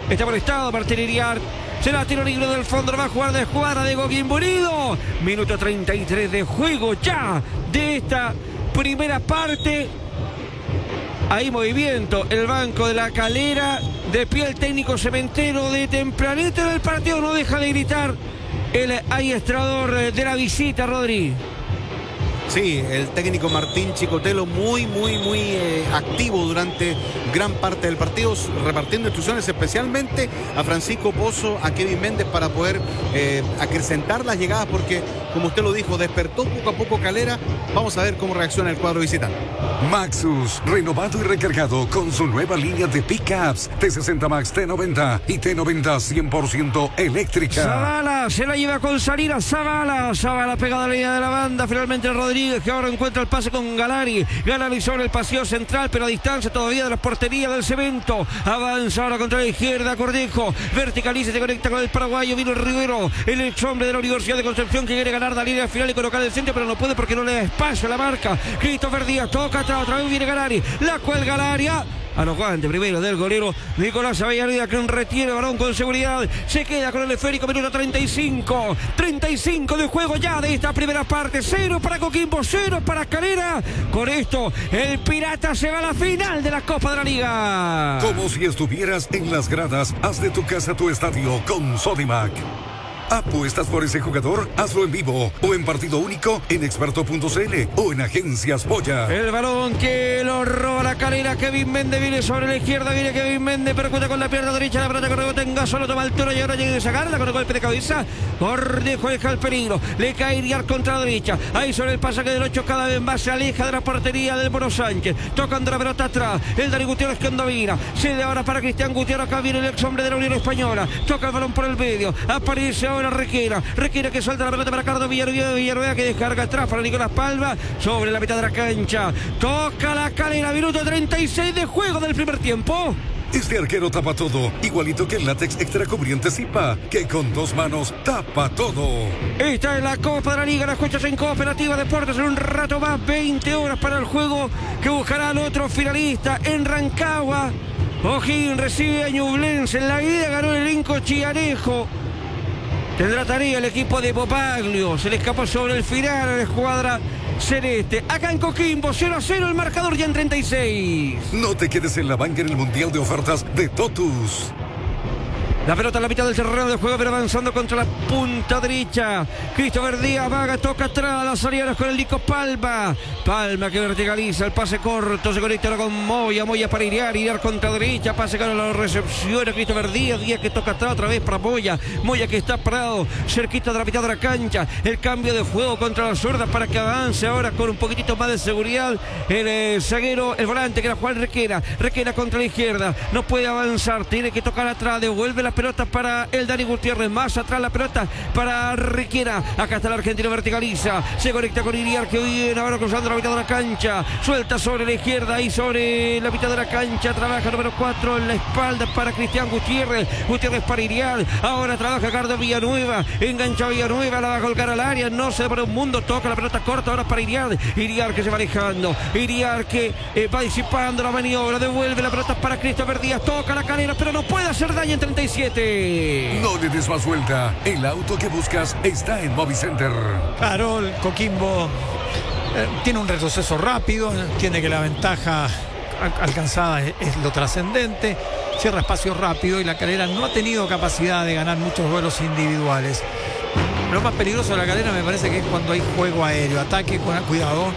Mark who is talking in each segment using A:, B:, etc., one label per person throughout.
A: Está molestado Martín Iriart. Será tiro libre del fondo, va a jugar de escuadra de Coquimbo Unido. Minuto 33 de juego ya de esta primera parte. Hay movimiento, el banco de La Calera, de pie el técnico Cementero de tempranito en el partido, no deja de gritar el adiestrador de la visita, Rodri.
B: Sí, el técnico Martín Chicotelo muy activo durante gran parte del partido, repartiendo instrucciones especialmente a Francisco Pozo, a Kevin Méndez para poder acrecentar las llegadas, porque como usted lo dijo, despertó poco a poco Calera. Vamos a ver cómo reacciona el cuadro visitante.
C: Maxus, renovado y recargado con su nueva línea de pickups T60 Max, T90 y T90 100% eléctrica.
A: Zavala se la lleva con salida, Zavala pegada a la línea de la banda, finalmente Rodríguez, que ahora encuentra el pase con Galari sobre el pasillo central, pero a distancia todavía de la portería del Cemento. Avanza ahora contra la izquierda, Cordejo, verticaliza y se conecta con el paraguayo, vino Rivero, el ex hombre de la Universidad de Concepción, que quiere ganar la línea final y colocar el centro, pero no puede porque no le da espacio a la marca. Christopher Díaz toca atrás, otra vez viene Galari, la cuelga al área. A los guantes primero del golero Nicolás Avellaneda, que un retiene balón con seguridad. Se queda con el esférico, minuto 35. 35 de juego ya de esta primera parte. 0 para Coquimbo, 0 para Calera. Con esto, el Pirata se va a la final de la Copa de la Liga.
C: Como si estuvieras en las gradas, haz de tu casa tu estadio con Sodimac. ¿Apuestas por ese jugador? Hazlo en vivo o en partido único en experto.cl o en Agencias Polla.
A: El balón que lo roba La Calera. Kevin Méndez viene sobre la izquierda. Viene Kevin Méndez, percuta con la pierna derecha. La pelota Cordejo tenga solo, toma altura y ahora llega a sacarla con el golpe de cabeza. Cordejo deja el peligro. Le cae Iriart contra la derecha. Ahí sobre el pasaje del 8 cada vez más se aleja de la portería del Mono Sánchez. Tocando la pelota atrás. El Dani Gutiérrez que domina. Cede ahora para Cristian Gutiérrez. Acá viene el ex hombre de la Unión Española. Toca el balón por el medio. Aparece ahora Requera que suelta la pelota para Carlos Villanueva, que descarga atrás para Nicolás Palma sobre la mitad de la cancha. Toca La Calera, minuto 36 de juego del primer tiempo.
C: Este arquero tapa todo, igualito que el látex extra cubriente Zipa, que con 2 manos tapa todo.
A: Esta es la Copa de la Liga, las escuchas en Cooperativa Deportes. En un rato más, 20 horas para el juego que buscará al otro finalista en Rancagua. O'Higgins recibe a Ñublense. En la ida ganó el elenco Chiarejo. Tendrá tarea el equipo de Popaglio. Se le escapó sobre el final a la escuadra celeste. Acá en Coquimbo, 0-0 el marcador ya en 36.
C: No te quedes en la banca en el Mundial de Ofertas de Totus.
A: La pelota en la mitad del terreno de juego, pero avanzando contra la punta derecha. Christopher Díaz vaga, toca atrás, las salidas con el Nico Palma. Palma que verticaliza, el pase corto, se conecta ahora con Moya para Iriart contra derecha, pase con la recepción a Christopher Díaz que toca atrás otra vez para Moya que está parado cerquita de la mitad de la cancha. El cambio de juego contra las zurdas para que avance ahora con un poquitito más de seguridad el zaguero, el volante que era Juan Requera contra la izquierda, no puede avanzar, tiene que tocar atrás, devuelve la pelota para el Dani Gutiérrez, más atrás la pelota para Requera. Acá está el argentino, verticaliza, se conecta con Iriart que viene ahora cruzando la mitad de la cancha, suelta sobre la izquierda y sobre la mitad de la cancha, trabaja número 4 en la espalda para Cristian Gutiérrez para Iriart, ahora trabaja Carlos Villanueva, engancha Villanueva, la va a colgar al área, no se demora un mundo, toca la pelota corta ahora para Iriart que se va alejando, Iriart que va disipando la maniobra, devuelve la pelota para Christopher Díaz, toca La Calera, pero no puede hacer daño en 37.
C: No le des más vuelta. El auto que buscas está en Movicenter.
D: Claro, el Coquimbo tiene un retroceso rápido, tiene que la ventaja alcanzada es lo trascendente, cierra espacio rápido y La Calera no ha tenido capacidad de ganar muchos duelos individuales. Lo más peligroso de La Calera me parece que es cuando hay juego aéreo, ataque, cuidado,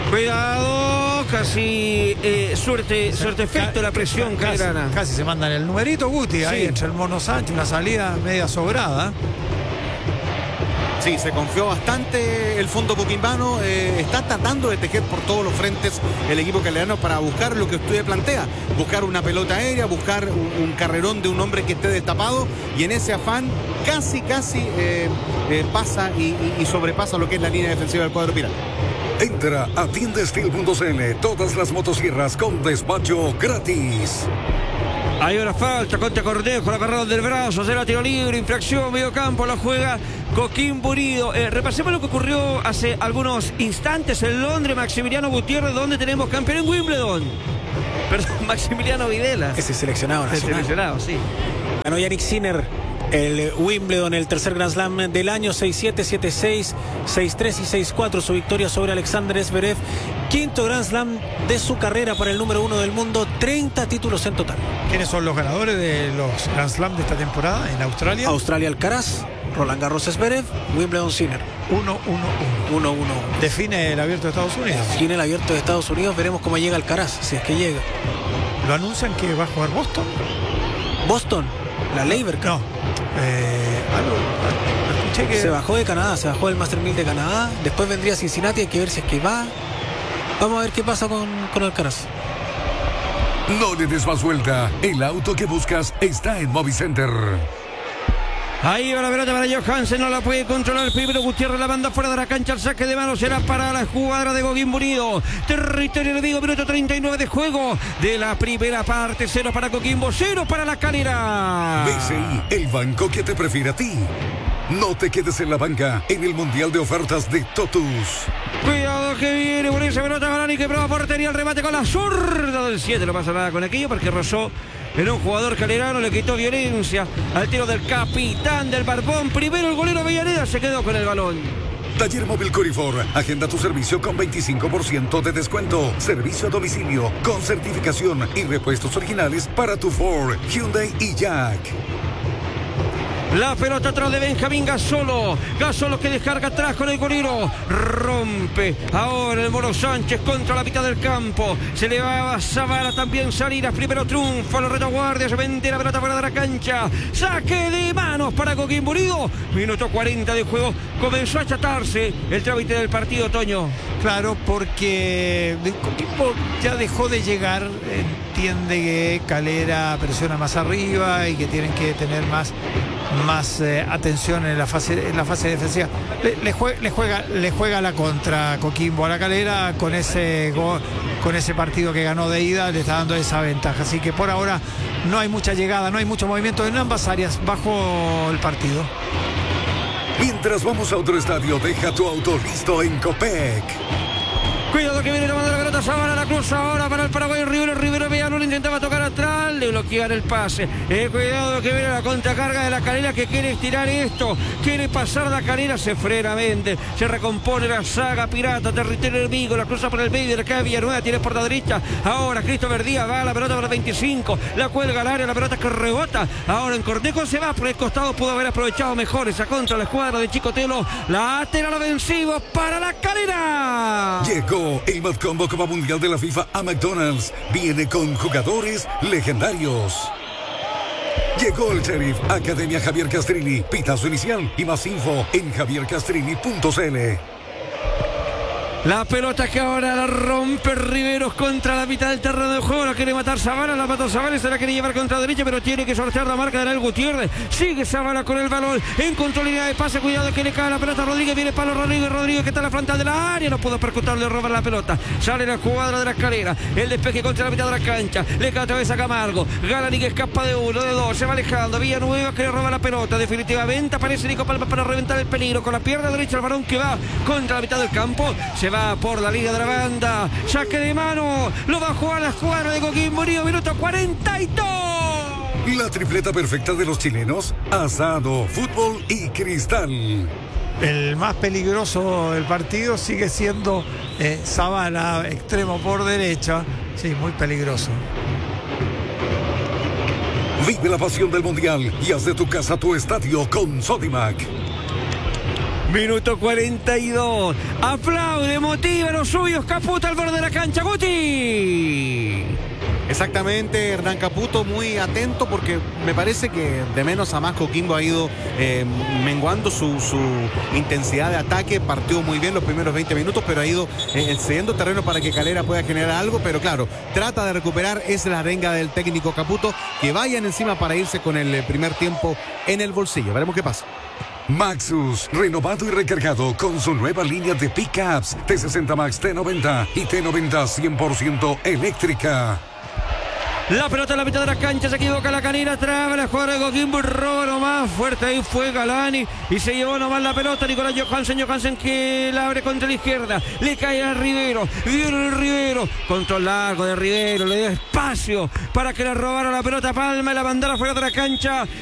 A: casi suerte efecto la presión calerana.
D: Casi se mandan el numerito Guti, sí. Ahí entre el Mono Sánchez, una salida media sobrada.
B: Sí, se confió bastante el fondo coquimbano, está tratando de tejer por todos los frentes el equipo calerano para buscar lo que usted plantea, buscar una pelota aérea, buscar un carrerón de un hombre que esté destapado, y en ese afán casi pasa y sobrepasa lo que es la línea defensiva del cuadro pirata.
C: Entra a tiendasteel.cl, todas las motosierras con despacho gratis.
A: Hay una falta contra Cordejo, la agarraron del brazo, será tiro libre, infracción, medio campo, la juega Coquimbo Unido. Repasemos lo que ocurrió hace algunos instantes en Londres, Maximiliano Gutiérrez, donde tenemos campeón en Wimbledon. Perdón, Maximiliano Videla.
D: Ese seleccionado nacional.
A: Seleccionado, sí.
E: Ganó Yannick Sinner el Wimbledon, el tercer Grand Slam del año, 6-7, 7-6, 6-3 y 6-4. Su victoria sobre Alexander Zverev. Quinto Grand Slam de su carrera para el número 1 del mundo. 30 títulos en total.
D: ¿Quiénes son los ganadores de los Grand Slam de esta temporada en Australia?
E: Australia Alcaraz, Roland Garros Zverev, Wimbledon Sinner.
D: 1-1-1. Define el Abierto de Estados Unidos.
E: Define el Abierto de Estados Unidos. Veremos cómo llega Alcaraz, si es que llega.
D: ¿Lo anuncian que va a jugar Boston?
E: ¿Boston? ¿La Laver Cup?
D: No. Escuché que
E: se bajó de Canadá, se bajó del Master 1000 de Canadá. Después vendría Cincinnati, hay que ver si es que va. Vamos a ver qué pasa con Alcaraz.
C: No le des más vuelta. El auto que buscas está en Movicenter.
A: Ahí va la pelota para Johansen, no la puede controlar primero Gutiérrez, la banda fuera de la cancha, el saque de mano será para la jugadora de Coquimbo Unido. Territorio enemigo, minuto 39 de juego de la primera parte, 0 para Coquimbo, 0 para La Calera.
C: BCI, el banco que te prefiere a ti. No te quedes en la banca en el Mundial de Ofertas de Totus.
A: Cuidado que viene por esa pelota, Galani que prueba portería, el remate con la zurda del 7, no pasa nada con aquello porque rozó en un jugador calerano, le quitó violencia al tiro del capitán del Barbón. Primero el golero Avellaneda se quedó con el balón.
C: Taller Móvil Corifor. Agenda tu servicio con 25% de descuento. Servicio a domicilio con certificación y repuestos originales para tu Ford, Hyundai y Jack.
A: La pelota atrás de Benjamín Gasolo. Gasolo que descarga atrás con el golero. Rompe. Ahora el Moro Sánchez contra la mitad del campo. Se le va a Zavala también Salinas. Primero triunfo a la retaguardia. Se vende la pelota fuera de la cancha. Saque de manos para Coquimbo Unido. Minuto 40 de juego. Comenzó a achatarse el trámite del partido, Toño.
D: Claro, porque Coquimbo ya dejó de llegar. Entiende que Calera presiona más arriba y que tienen que tener más atención en la fase defensiva. Le juega la contra Coquimbo a la Calera con ese partido que ganó de ida, le está dando esa ventaja. Así que por ahora no hay mucha llegada, no hay mucho movimiento en ambas áreas bajo el partido.
C: Mientras vamos a otro estadio, deja tu auto listo en Copec.
A: Cuidado que viene tomando la pelota, Zavala la cruz ahora para el Paraguay. Rivero Villano le intentaba tocar atrás, le bloquean el pase. Cuidado que viene la contracarga de la Calera que quiere estirar esto, quiere pasar la Calera, se frena, vende, se recompone la saga pirata, territorio enemigo, la cruza por el medio, le cae Villanueva, tiene por la derecha. Ahora Christopher Díaz va a la pelota para el 25, la cuelga al área, la pelota que rebota. Ahora en Cornejo se va por el costado, pudo haber aprovechado mejor esa contra la escuadra de Chicotelo. Lateral ofensivo para la Calera.
C: Llegó el Mad Combo Copa Mundial de la FIFA a McDonald's. Viene con jugadores legendarios. Llegó el Sheriff Academia Javier Castrilli. Pitazo inicial y más info en javiercastrilli.cl.
A: La pelota que ahora la rompe Riveros contra la mitad del terreno de juego. La quiere matar Zavala, la mató Zavala y se la quiere llevar contra la derecha, pero tiene que sortear la marca de Ariel Gutiérrez. Sigue Zavala con el balón, encontró línea de pase, cuidado que le cae la pelota a Rodríguez, viene Pablo Rodríguez que está en la frontal de la área, no pudo percutar, le roban la pelota. Sale la jugadora de la Calera, el despeje contra la mitad de la cancha, le cae otra vez a Camargo. Galani que escapa de uno, de dos, se va alejando. Villanueva que le roba la pelota, definitivamente aparece Nico Palma para reventar el peligro con la pierna derecha, el varón que va contra la mitad del campo, se va por la línea de la banda, saque de mano, lo va a jugar la escuadra de Coquimbo Unido, minuto 42.
C: La tripleta perfecta de los chilenos: asado, fútbol y cristal.
D: El más peligroso del partido sigue siendo Zavala, extremo por derecha, sí, muy peligroso.
C: Vive la pasión del Mundial y haz de tu casa tu estadio con Sodimac.
A: Minuto 42. Aplaude, motiva a los suyos. Caputo al borde de la cancha. Guti.
B: Exactamente, Hernán Caputo muy atento porque me parece que de menos a más Coquimbo ha ido menguando su intensidad de ataque. Partió muy bien los primeros 20 minutos, pero ha ido cediendo terreno para que Calera pueda generar algo. Pero claro, trata de recuperar, es la arenga del técnico Caputo, que vayan encima para irse con el primer tiempo en el bolsillo. Veremos qué pasa.
C: Maxus, renovado y recargado con su nueva línea de pickups T60 Max, T90 y T90 100% eléctrica.
A: La pelota en la mitad de la cancha, se equivoca la canina, traba la jugada de Coquimbo, roba nomás, fuerte ahí fue Galani y se llevó nomás la pelota Nicolás Johansen que la abre contra la izquierda, le cae a Rivero, viene Rivero, control largo de Rivero, le dio espacio para que le robara la pelota a Palma y la mandara fuera de la cancha.